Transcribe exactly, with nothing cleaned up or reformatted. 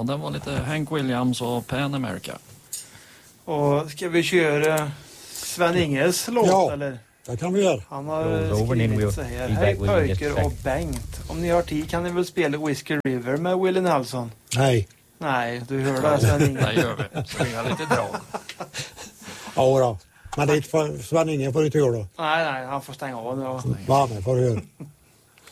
Ja, det var lite Hank Williams och Pan America. Och ska vi köra Sven-Ingers låt Ja, eller? det kan vi göra. Han har skrivit så här. Hej pojkar och Bengt. Om ni har tid kan ni väl spela Whiskey River med Willie Nelson? Nej. Nej, du hör det Sven-Inger. Det gör vi. Springa lite drag. Ja då. Men det är inte för Sven-Inger får du inte göra då. Nej, nej, han får stänga av nu. Vad med får du göra.